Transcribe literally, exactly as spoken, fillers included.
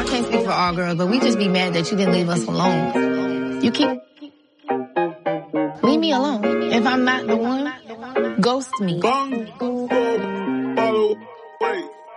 I can't speak for all girls, but we just be mad that you didn't leave us alone. You keep... Leave me alone. If I'm not the one, ghost me.